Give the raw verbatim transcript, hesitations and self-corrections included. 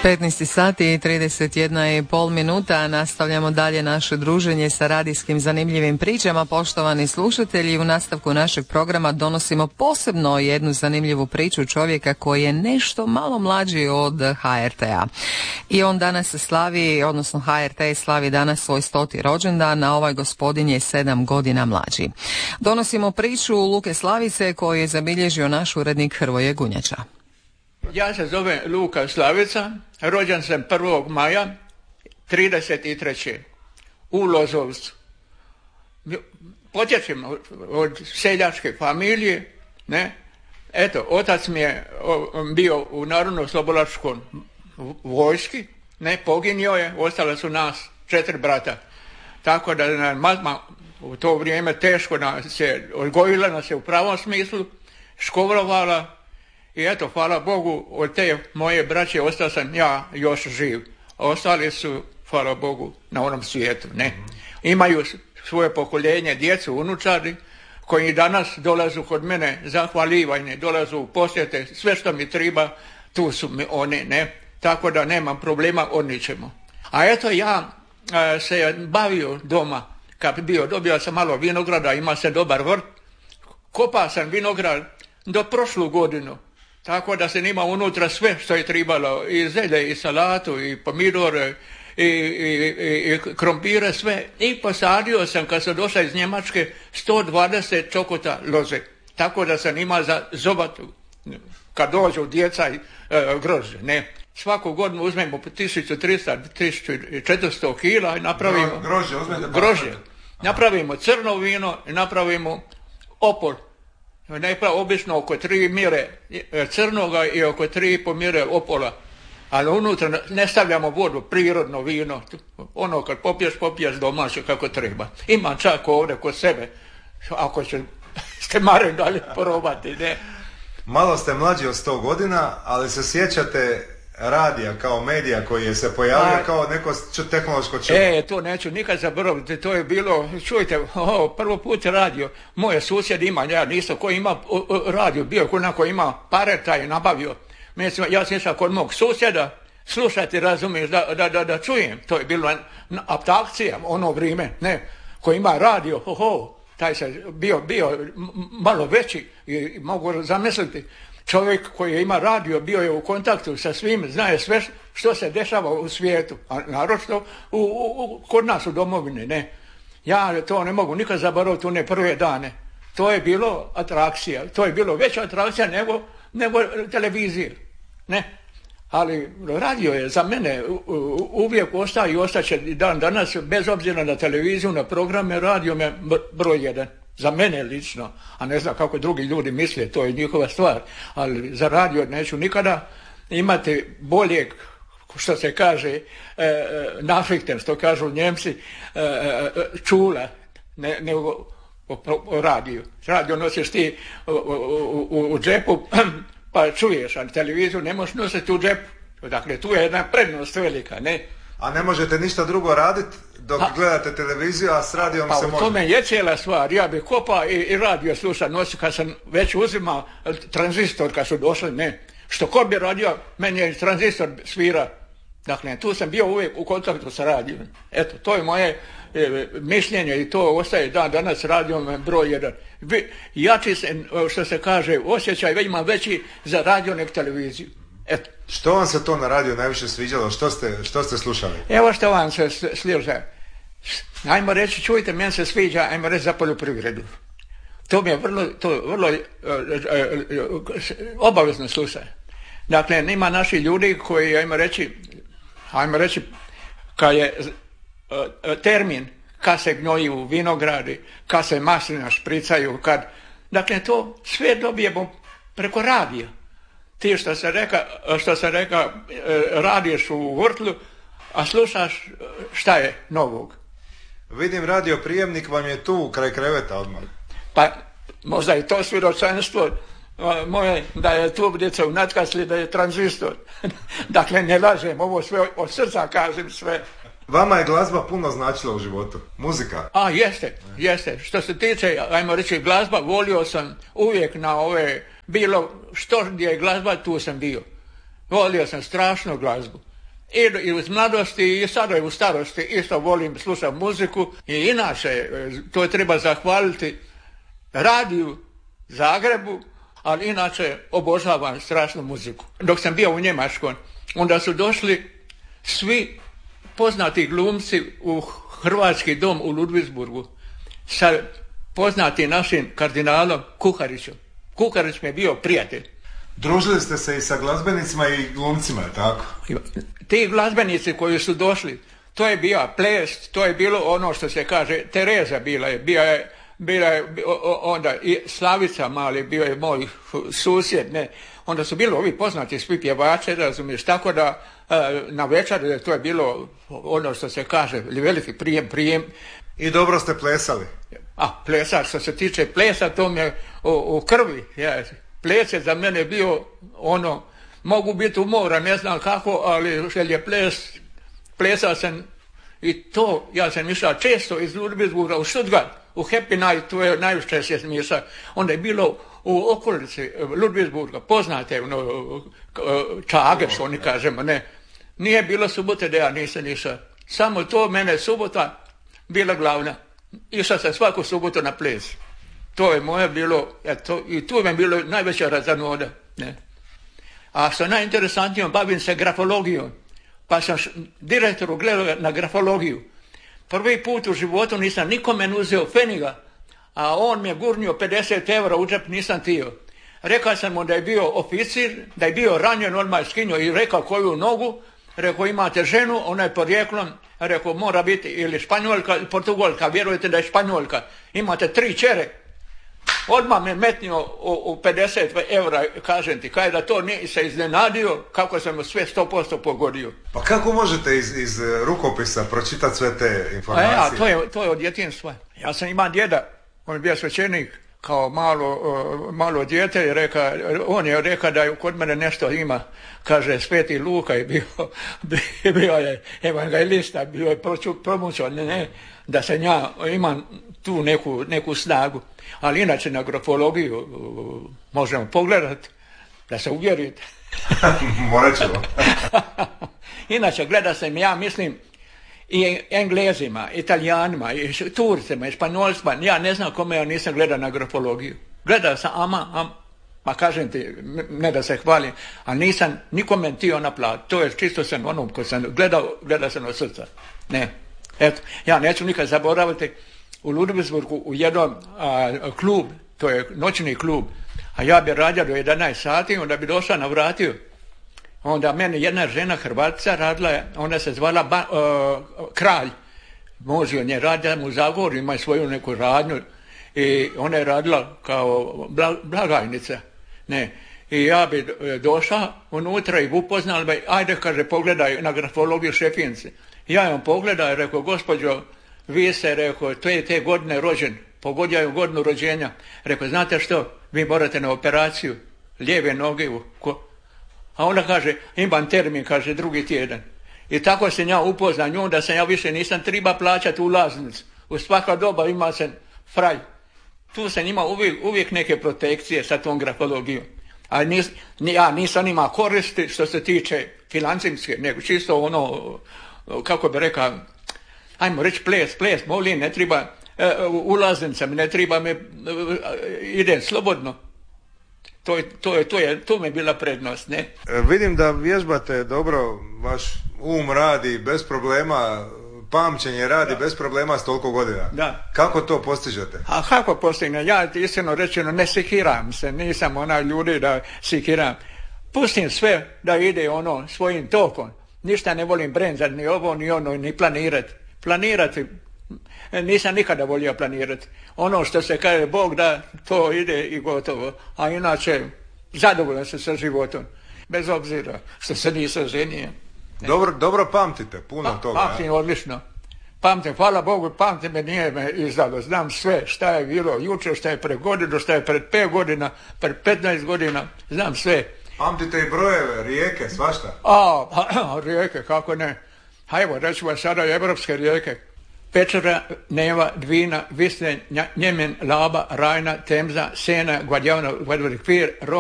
petnaest sati i trideset jedna i pol minuta. Nastavljamo dalje naše druženje sa radijskim zanimljivim pričama. Poštovani slušatelji, u nastavku našeg programa donosimo posebno jednu zanimljivu priču čovjeka koji je nešto malo mlađi od ha er te-a. I on danas slavi, odnosno ha er te slavi danas svoj stoti rođendan, a ovaj gospodin je sedam godina mlađi. Donosimo priču Luke Slavice koju je zabilježio naš urednik Hrvoje Gunjača. Ja se zovem Luka Slavica, rođen sam prvog maja trideset treće u Lozovcu. Potječem od seljačke familije, ne? Eto, otac mi je bio u Narodno-slobodilačkom vojski, ne, poginio je, ostala su nas četiri brata. Tako da nam mama u to vrijeme teško nas se odgojila, nas je u pravom smislu, školovala. I eto, hvala Bogu, od te moje braće ostao sam ja još živ. Ostali su, hvala Bogu, na onom svijetu, ne. Imaju svoje pokoljenje, djecu, unučadi, koji danas dolazu kod mene zahvalivanje, dolazu u posjete, sve što mi treba, tu su mi oni, ne. Tako da nemam problema o ničemu. A eto, ja a, se bavio doma, kad bi bio, dobio sam malo vinograda, ima se dobar vrt, kopao sam vinograd do prošlu godinu. Tako da se ima unutra sve što je trebalo, i zelje, i salatu, i pomidore, i, i, i, i krompire, sve. I posadio sam, kad sam došao iz Njemačke, sto dvadeset čokota loze. Tako da sam ima za zobat, kad dođu djeca i e, grožđe, ne. Svaku godinu uzmemo tisuću trista do tisuću četiristo kila i napravimo grožđe, uzmete grožđe. Napravimo crno vino i napravimo opol. Najprije obično oko tri mjere crnoga i oko tri i po mjere opola. Ali unutra ne stavljamo vodu, prirodno vino. Ono kad popiješ, popiješ domaće kako treba. Ima čak ovdje kod sebe. Ako će, ste marem dali probati, ne. Malo ste mlađi od sto godina, ali se sjećate radija kao medija koji je se pojavio a, kao neko tehnološko čudo. E, to neću nikad zaboraviti, to je bilo, čujte, o, prvo put radio, moje susjed ima, ja nisam, ko ima o, o, radio, bio ko neko ima pare, taj je nabavio. Mislim, ja sam išao kod mog susjeda, slušati, razumiješ, da, da, da, da čujem, to je bilo aptakcija, ono vrijeme, ne, ko ima radio, ho, ho, taj se bio, bio malo veći i mogu zamisliti. Čovjek koji ima radio, bio je u kontaktu sa svim, znaje sve što se dešava u svijetu, a naročito u, u, u, kod nas u domovini, ne. Ja to ne mogu nikad zaboraviti one prve dane. To je bilo atrakcija, to je bilo veća atrakcija nego, nego televizija, ne. Ali radio je za mene uvijek ostaje i ostaće dan danas, bez obzira na televiziju, na programe, radio je broj jedan. Za mene lično, a ne znam kako drugi ljudi misle, to je njihova stvar, ali za radio neću nikada imati boljeg, što se kaže, e, nafikten, što kažu Njemci, e, čula, ne, nego o, o radiju. Radio nosiš ti u, u, u, u džepu, pa čuješ, a televiziju ne možeš nositi u džepu. Dakle, tu je jedna prednost velika, ne? A ne možete ništa drugo raditi dok ha. gledate televiziju, a s radijom pa, se može? Pa u tome je cijela stvar. Ja bih kopao i, i radio slušao noći kad sam već uzimao tranzistor kad su došli, ne. Što ko bi radio, meni je tranzistor svira. Dakle, tu sam bio uvijek u kontaktu sa radijom. Eto, to je moje e, mišljenje i to ostaje dan danas radijom broj jedan. Jači se, što se kaže, osjećaj ima veći za radio nek televiziju. Eto. Što vam se to na radiju najviše sviđalo? Što ste, što ste slušali? Evo što vam se sviđa. Ajmo reći, čujte, meni se sviđa, ajmo reći za poljoprivredu. To mi je vrlo, to je vrlo uh, uh, uh, obavezno slušaj. Dakle, ima naši ljudi koji, ajmo reći, ajmo reći, kad je uh, uh, termin, kad se gnojiju vinogradi, kad se maslina špricaju, kad, dakle, to sve dobijemo preko radija. Ti što se reka, što se reka, radiš u vrtlu, a slušaš šta je novog. Vidim radio prijemnik vam je tu kraj kreveta odmah. Pa možda je to svjedočanstvo moje da je tubnica u natkasli, da je tranzistor. Dakle, ne lažem, ovo sve od srca kažem sve. Vama je glazba puno značila u životu, muzika. A, jeste, jeste. Što se tiče, ajmo reći, glazba, volio sam uvijek na ove, bilo što gdje je glazba, tu sam bio. Volio sam strašno glazbu. I, i uz mladosti i sada u starosti isto volim slušati muziku i inače to treba zahvaliti radiju Zagrebu, ali inače obožavam strašnu muziku. Dok sam bio u Njemačkoj, onda su došli svi poznati glumci u Hrvatski dom u Ludwigsburgu sa poznatim našim kardinalom Kuharićem. Kuharić mi je bio prijatelj. Družili ste se i sa glazbenicima i glumcima, tako? Ti glazbenici koji su došli, to je bio ples, to je bilo ono što se kaže, Tereza bila je, bila je, bila je onda i Slavica Mali, bio je moj susjed, ne. Onda su bili ovi poznati svi pjevači, razumiješ, tako da na večer to je bilo ono što se kaže, veliki prijem, prijem. I dobro ste plesali? A, plesa, što se tiče plesa, to mi je u, u krvi, ja. Ples je za mene bio ono, mogu biti umoran, ne znam kako, ali želje ples, plesao sam i to, ja sam išao često iz Ludwigsburga u Stuttgart, u Happy Night, to je najviše se smisao. Onda je bilo u okolici Ludwigsburga, poznate, ono, čage, što oni kažemo, ne. Nije bilo subote da ja nisam išao. Samo to, mene subota bila glavna. Išao sam svaku subotu na ples. To je moje bilo, eto, i tu mi je bilo najveća razanoda, ne. A što najinteresantnije, bavim se grafologijom, pa sam direktoru gledao na grafologiju. Prvi put u životu nisam nikome uzeo pfeniga, a on mi je gurnio pedeset eura u džep, nisam tio. Rekao sam mu da je bio oficir, da je bio ranjen, odmah je skinio i rekao koju nogu, rekao imate ženu, ona je porijeklom, rekao mora biti ili Španjolka ili Portugalka, vjerujete da je Španjolka, imate tri čere. Odmah me metnio u, u pedeset eura, kažem ti, kaj da to nije se iznenadio, kako sam sve sto posto pogodio. Pa kako možete iz, iz rukopisa pročitati sve te informacije? A, ja, to, je, to je od djetinjstva. Ja sam imao djeda, on je bio svećenik, kao malo, uh, malo dijete, i reka, on je rekao da je kod mene nešto ima, kaže Sveti Luka je bio, bio je evangelista, bio je promučan, ne, ne, da se ja imam tu neku, neku snagu. Ali inače na grafologiju uh, možemo pogledati, da se uvjerite. Morat ćemo. Inače gleda sam, ja mislim, i Englezima, Italijanima, i Turcima, i Španjolsima, ja ne znam kome ja nisam gledao na grafologiju. Gledao sam, ama, ama, ma kažem ti, ne da se hvalim, a nisam nikome tio naplat. To je čisto sam onom ko sam gledao, gledao sam od srca. Ne, eto, ja neću nikad zaboraviti, u Ludwigsburgu u jednom a, klub, to je noćni klub, a ja bi radio do jedanaest sati, onda bi došao navratio. Onda meni jedna žena Hrvatica radila, ona se zvala ba, uh, Kralj, muž on je radila u Zagorju, ima svoju neku radnju i ona je radila kao bla, blagajnica. Ne. I ja bi došao unutra i upoznala me, ajde kaže pogledaj na grafologiju Šepinci. Ja joj pogledao i rekao, gospođo, vi se, rekao, to je te godine rođen, pogodio godinu rođenja. Rekao, znate što, vi morate na operaciju lijeve noge u ko. A ona kaže, imam termin, kaže, drugi tjedan. I tako se ja upoznam nju, da sam ja više nisam treba plaćati ulaznicu. U svaka doba ima sam fraj. Tu sam imao uvijek, uvijek neke protekcije sa tom grafologijom. A nis, ja nisam imao koristi što se tiče financijske, nego čisto ono, kako bi rekao, ajmo reći ples, ples, molim, ne treba uh, ulaznica, ne treba me, uh, idem slobodno. To je, to je, to je, to mi je bila prednost, ne? E, vidim da vježbate dobro, vaš um radi bez problema, pamćenje radi da. bez problema s toliko godina. Da. Kako to postižete? A kako postignem? Ja iskreno rečeno ne sikiram se, nisam onaj ljudi da sikiram. Pustim sve da ide ono svojim tokom. Ništa ne volim brenzat, ni ovo, ni ono, ni planirati. Planirati, nisam nikada volio planirati. Ono što se kaže Bog da, to ide i gotovo. A inače, zadovoljan sam sa životom. Bez obzira što se nisam ženio. Dobro, dobro pamtite, puno pa, toga. Pamtim, odlično. Pamtim, hvala Bogu, pamtim me, nije me izdalo. Znam sve šta je bilo jučer, šta je pred godinu, šta je pred pet godina, pred petnaest godina. Znam sve. Pamtite i brojeve, rijeke, svašta? A, a rijeke, kako ne. Hajmo, rećemo sada evropske rijeke. Pečora, Neva, Dvina, Visne, Njemen, Laba, Rajna, Temza, Sena, Gvadjavna, Gvadvori Kvir,